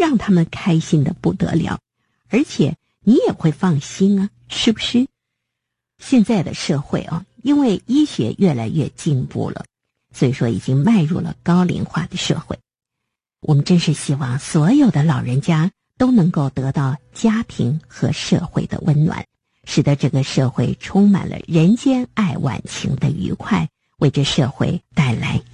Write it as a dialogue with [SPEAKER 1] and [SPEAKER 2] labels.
[SPEAKER 1] 让他们开心的不得了，而且你也会放心啊，是不是？现在的社会因为医学越来越进步了，所以说已经迈入了高龄化的社会。我们真是希望所有的老人家都能够得到家庭和社会的温暖，使得这个社会充满了人间爱晚情的愉快，为这社会带来